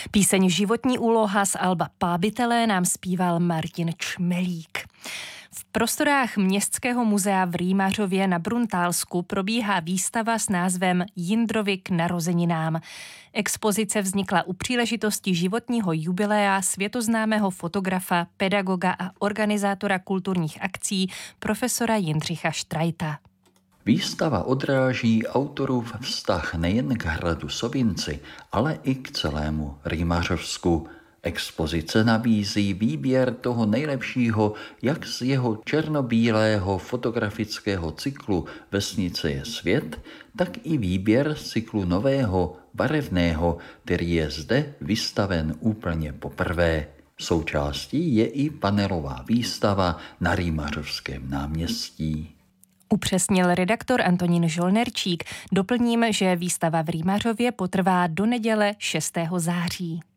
Píseň Životní úloha z alba Pábitelé nám zpíval Martin Čmelík. V prostorách Městského muzea v Rýmařově na Bruntálsku probíhá výstava s názvem Jindrovy k narozeninám. Expozice vznikla u příležitosti životního jubilea světoznámého fotografa, pedagoga a organizátora kulturních akcí profesora Jindřicha Štrajta. Výstava odráží autorův vztah nejen k hradu Sovinci, ale i k celému Rýmařovsku. Expozice nabízí výběr toho nejlepšího, jak z jeho černobílého fotografického cyklu Vesnice je svět, tak i výběr z cyklu nového, barevného, který je zde vystaven úplně poprvé. Součástí je i panelová výstava na Rýmařovském náměstí. Upřesnil redaktor Antonín Žolnerčík. Doplním, že výstava v Rýmařově potrvá do neděle 6. září.